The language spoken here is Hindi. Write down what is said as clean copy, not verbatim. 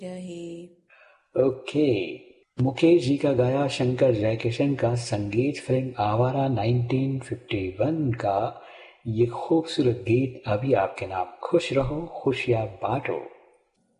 यही ओके। मुकेश जी का गाया शंकर जयकिशन का संगीत फिल्म आवारा 1951 का ये खूबसूरत गीत अभी आपके नाम। खुश रहो खुशियां बांटो।